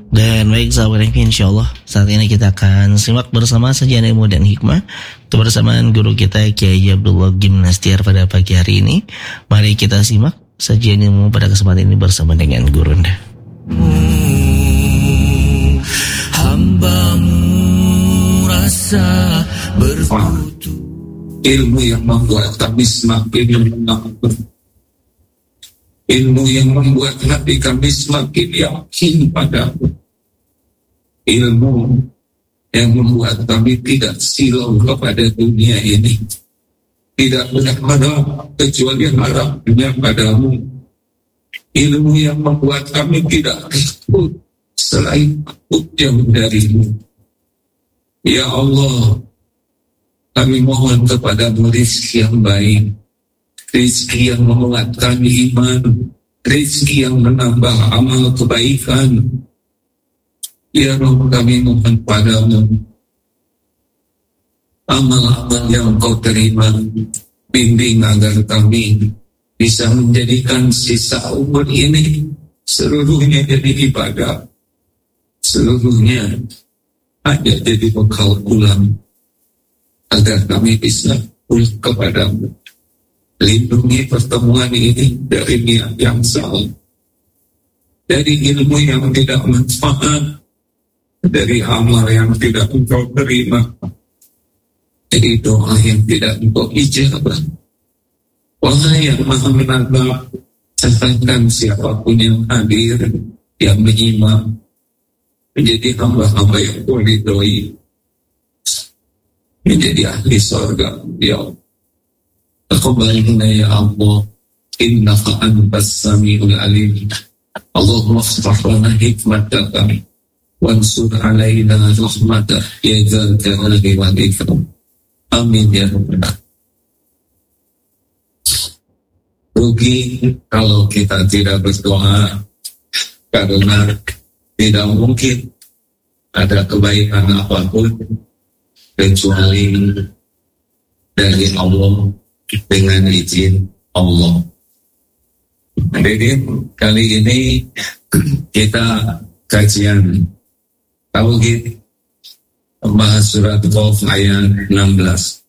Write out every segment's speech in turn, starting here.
Dan baik sahabat FP, insyaallah saat ini kita akan simak bersama sajian ilmu dan hikmah kebersamaan guru kita Kiai Abdullah Gimnastiar pada pagi hari ini. Mari kita simak sajian ilmu pada kesempatan ini bersama dengan Gurunda. Hambamu rasa berfoto, ilmu yang membuat kami semakin menanggung, ilmu yang membuat hati kami semakin yakin padamu, ilmu yang membuat kami tidak silau kepada dunia ini, tidak berharap kecuali harapnya padamu, ilmu yang membuat kami tidak takut selain takut jauh darimu. Ya Allah, kami mohon kepadamu rezeki yang baik, rezeki yang menguatkan iman, rezeki yang menambah amal kebaikan. Ya Rabb, kami mohon padamu amal-amal yang kau terima, bimbing agar kami bisa menjadikan sisa umur ini seluruhnya jadi ibadah, seluruhnya hanya jadi bekal pulang, agar kami bisa pulang kepadamu. Lindungi pertemuan ini dari niat yang salah, dari ilmu yang tidak manfaat, dari amal yang tidak engkau terima, dari doa yang tidak engkau ijabah. Wahai yang maha menatap, catakan siapapun yang hadir, yang menyimak, menjadi hamba-hamba yang kau ridhoi, menjadi ahli surga. Ya Allah, taqabbalna ya Allah, innaka antas samiul alim. Allahumma iftah lana hikmataka wansur alaina rahmataka ya dzal jalali wal ikram. Amin ya rabbal alamin. Rugi kalau kita tidak berdoa, karena tidak mungkin ada kebaikan apapun kecuali dari Allah, dengan izin Allah. Jadi kali ini kita kajian tauhid, membahas surat Qaf ayat 16.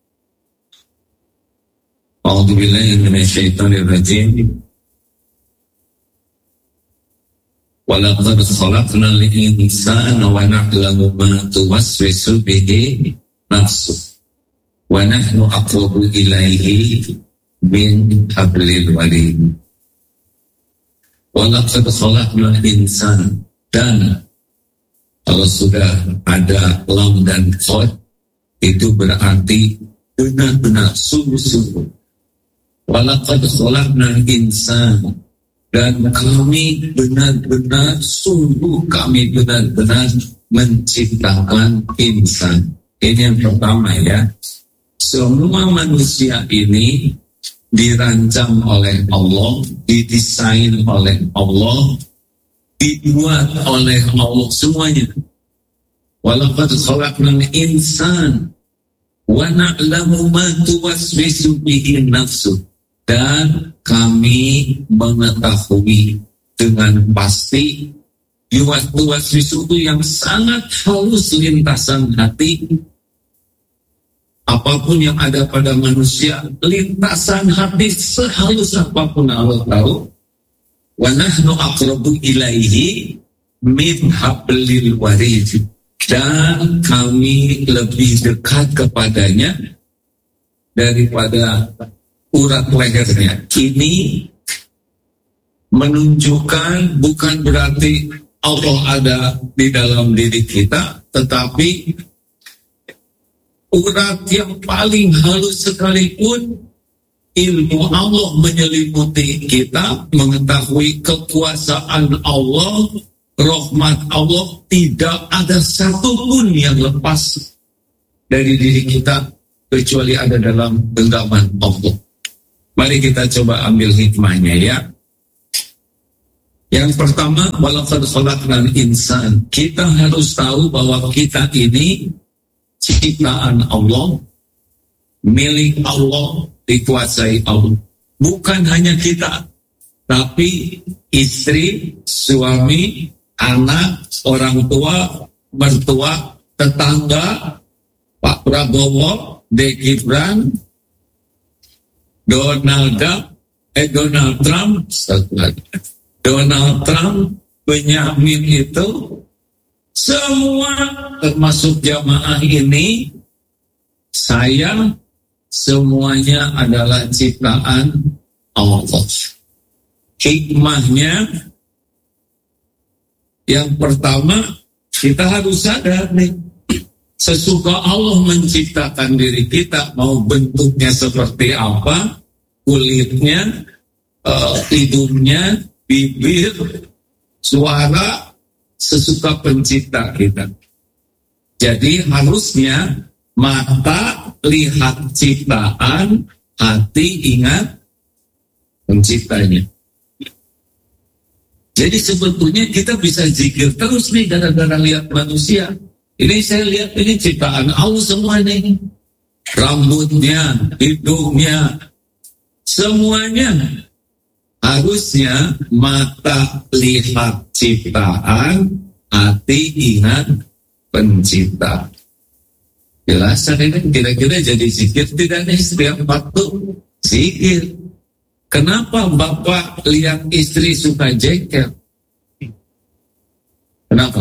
A'udzubillahi minasyaitonir rajim. Walaqad khalaqnal insana wa na'lamu ma tuwaswisu bihi nafsuh wa nahnu aqrabu ilaihi min hablil warid. Walaqad khalaqnal insana, dan kalau sudah ada lam dan qad itu berarti benar-benar sungguh-sungguh. Walaqad khalaqnal insana, dan kami benar-benar sungguh, kami benar-benar menciptakan insan. Ini yang pertama ya. Semua manusia ini dirancang oleh Allah, didesain oleh Allah, dibuat oleh Allah semuanya. Walaqad khalaqnal insana wa na'lamu ma tuwaswisu bihi nafsuh, dan kami mengetahui dengan pasti yuwaswisu itu yang sangat halus lintasan hati. Apapun yang ada pada manusia, lintasan hati sehalus apapun Allah tahu. Wa nahnu aqrabu ilaihi min hablil warid, dan kami lebih dekat kepadanya daripada urat lehernya. Ini menunjukkan bukan berarti Allah ada di dalam diri kita, tetapi urat yang paling halus sekalipun, ilmu Allah menyelimuti kita, mengetahui kekuasaan Allah, rahmat Allah, tidak ada satupun yang lepas dari diri kita kecuali ada dalam genggaman Allah. Mari kita coba ambil hikmahnya ya. Yang pertama, walaqad khalaqnal insan. Kita harus tahu bahwa kita ini ciptaan Allah, milik Allah, dikuasai Allah. Bukan hanya kita, tapi istri, suami, anak, orang tua, mertua, tetangga, Pak Prabowo, D. Gibran, Donald Trump, Benyamin itu, semua termasuk jamaah ini, saya semuanya adalah ciptaan Allah. Hikmahnya, yang pertama, kita harus sadar nih, sesuka Allah menciptakan diri kita, mau bentuknya seperti apa, kulitnya, hidungnya, bibir, suara, sesuka pencipta kita. Jadi harusnya mata lihat ciptaan, hati ingat penciptanya. Jadi sebetulnya kita bisa zikir terus nih gara-gara lihat manusia. Ini saya lihat ini ciptaan Allah semua ini. Rambutnya, hidungnya, semuanya. Harusnya mata lihat ciptaan, hati ingat pencipta. Jelas ini kira-kira jadi zikir tidak nih setiap waktu zikir. Kenapa Bapak lihat istri suka jengkel? Kenapa?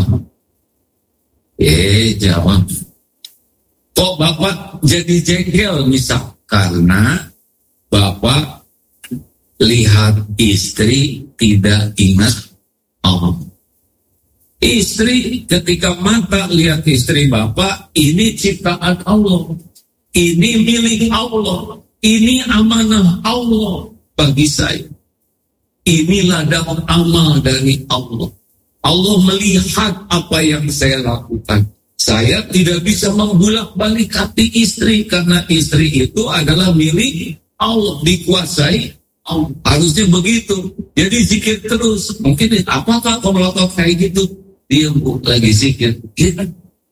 Jawab. Kok Bapak jadi jengkel misal? Karena Bapak lihat istri tidak ingat Allah. Istri ketika mata lihat istri Bapak, ini ciptaan Allah. Ini milik Allah. Ini amanah Allah bagi saya. Ini ladang amal dari Allah. Allah melihat apa yang saya lakukan. Saya tidak bisa membulak-balik hati istri karena istri itu adalah milik Allah, dikuasai Allah. Harusnya begitu. Jadi zikir terus. Mungkin apakah kalau kayak gitu? Dia lagi zikir. Ya.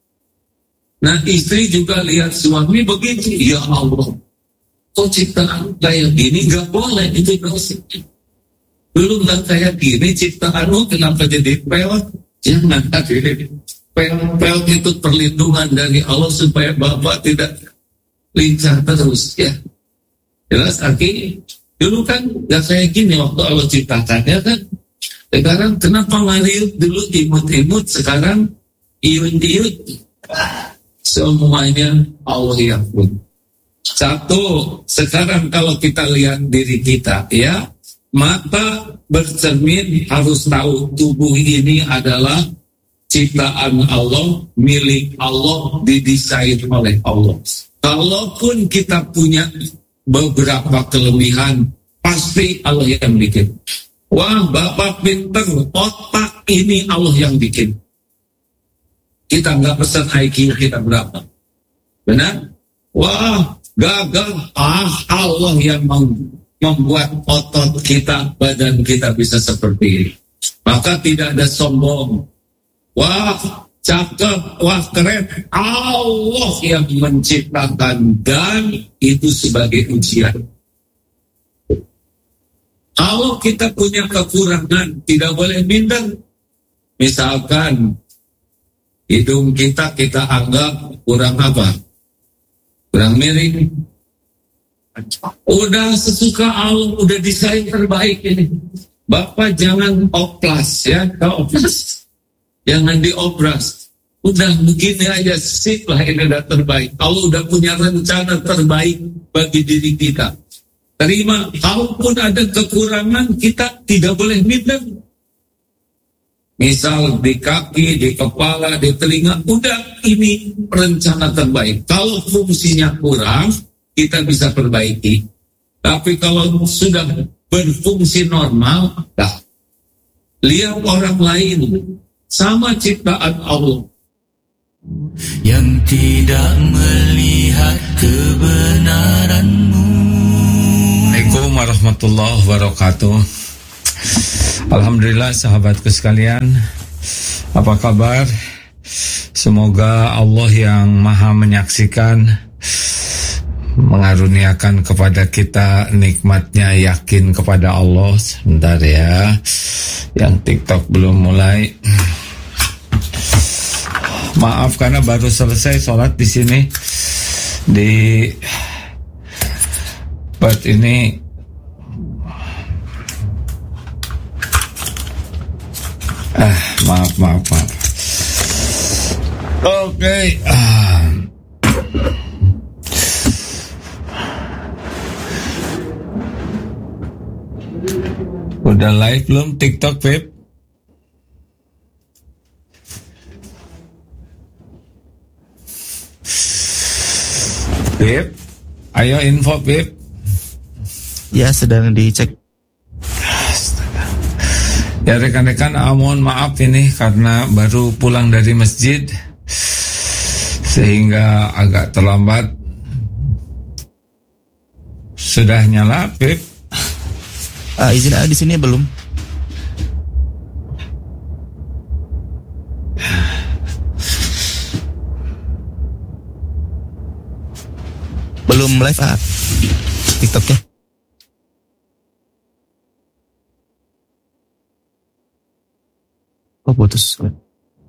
Nah istri juga lihat suami begitu. Ya Allah, kok ciptaan kayak gini gak boleh itu dosa. Dulu gak kayak gini ciptaanmu kenapa jadi peot? Jangan hadirin. Peot itu perlindungan dari Allah supaya Bapak tidak lincah terus ya. Jelas Aki? Dulu kan gak kayak gini waktu Allah ciptakannya kan. Sekarang kenapa ngariut dulu imut-imut, sekarang iut-iut. Semuanya Allah yang pun. Satu, sekarang kalau kita lihat diri kita ya, mata bercermin harus tahu tubuh ini adalah ciptaan Allah, milik Allah, didesain oleh Allah. Kalaupun kita punya beberapa kelebihan, pasti Allah yang bikin. Wah, Bapak pinter, otak ini Allah yang bikin. Kita nggak pesan IQ kita berapa. Benar? Wah, gagal. Allah yang membuat otot kita, badan kita bisa seperti ini. Maka tidak ada sombong. Wah, cakep, wah keren. Allah yang menciptakan dan itu sebagai ujian. Kalau kita punya kekurangan, tidak boleh minder. Misalkan, hidung kita anggap kurang apa? Kurang miring. Udah sesuka Allah, udah desain terbaik ini. Bapak jangan oplas ya, oplas. Jangan diopras. Udah begini aja, sip lah ini udah terbaik. Allah udah punya rencana terbaik bagi diri kita. Terima, kalaupun ada kekurangan, kita tidak boleh minder. Misal di kaki, di kepala, di telinga, udah ini rencana terbaik. Kalau fungsinya kurang, kita bisa perbaiki. Tapi kalau sudah berfungsi normal, dah. Lihat orang lain, sama ciptaan Allah. Yang tidak melihat kebenaranmu. Assalamualaikum warahmatullahi wabarakatuh. Alhamdulillah sahabatku sekalian, apa kabar? Semoga Allah yang maha menyaksikan mengaruniakan kepada kita nikmatnya yakin kepada Allah. Sebentar ya, yang TikTok belum mulai. Maaf karena baru selesai sholat di sini di buat ini. Maaf. Oke. Udah live belum TikTok, Beb? Beb, ayo info, Beb. Ya, sedang dicek. Ya rekan-rekan, mohon maaf ini karena baru pulang dari masjid sehingga agak terlambat. Sudah nyala, Beb? Izin di sini belum. Belum live TikToknya. Oh, putus.